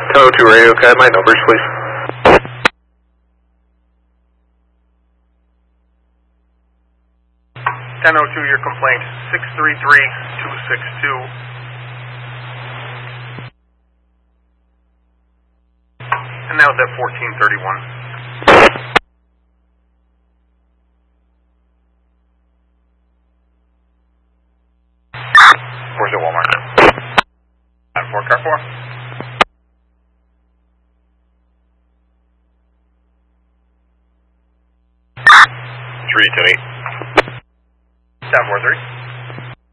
1002 radio, can I have my numbers, please? 1002, your complaint, 633262. And that was at 1431. Where's it, Walmart? On 4, car 4. 328. 743.